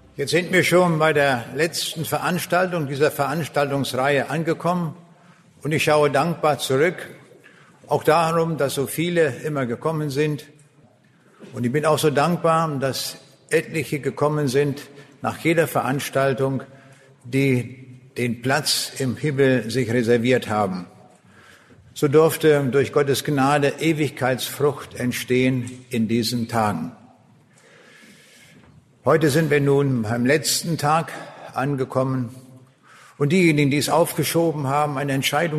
Jetzt sind wir schon bei der letzten Veranstaltung dieser Veranstaltungsreihe angekommen und ich schaue dankbar zurück, auch darum, dass so viele immer gekommen sind. Und ich bin auch so dankbar, dass etliche gekommen sind nach jeder Veranstaltung, die den Platz im Himmel sich reserviert haben. So durfte durch Gottes Gnade Ewigkeitsfrucht entstehen in diesen Tagen. Heute sind wir nun beim letzten Tag angekommen und diejenigen, die es aufgeschoben haben, eine Entscheidung